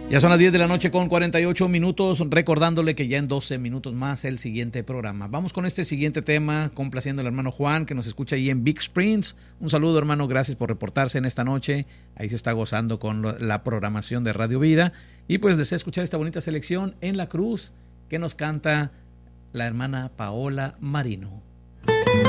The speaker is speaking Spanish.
Ya son las 10 de la noche con 48 minutos, recordándole que ya en 12 minutos más el siguiente programa. Vamos con este siguiente tema, complaciendo al hermano Juan, que nos escucha ahí en Big Springs. Un saludo, hermano, gracias por reportarse en esta noche. Ahí se está gozando con la programación de Radio Vida. Y pues desea escuchar esta bonita selección, En la Cruz, que nos canta la hermana Paola Marino.